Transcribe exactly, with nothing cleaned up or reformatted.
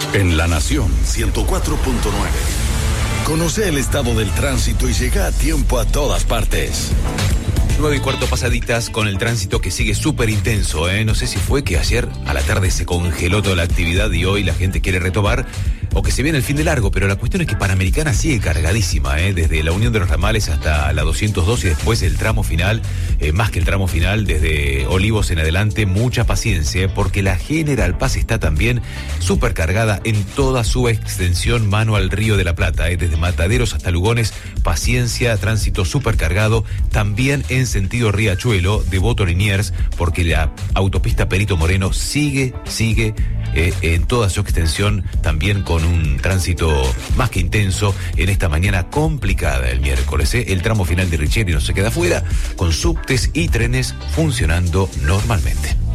En La Nación ciento cuatro punto nueve. Conoce el estado del tránsito y llega a tiempo a todas partes. Nueve y cuarto pasaditas con el tránsito que sigue súper intenso, ¿eh? No sé si fue que ayer a la tarde se congeló toda la actividad y hoy la gente quiere retomar, o que se viene el fin de largo, pero la cuestión es que Panamericana sigue cargadísima, ¿eh? Desde la Unión de los Ramales hasta la doscientos dos y después el tramo final, eh, más que el tramo final, desde Olivos en adelante, mucha paciencia, ¿eh? Porque la General Paz está también súper cargada en toda su extensión mano al Río de la Plata, ¿eh? Desde Mataderos hasta Lugones, paciencia, tránsito súper cargado, también en sentido Riachuelo, Devoto Liniers, porque la autopista Perito Moreno sigue, sigue eh, en toda su extensión, también con un tránsito más que intenso en esta mañana complicada el miércoles. ¿eh? El tramo final de Richeri no se queda fuera, con subtes y trenes funcionando normalmente.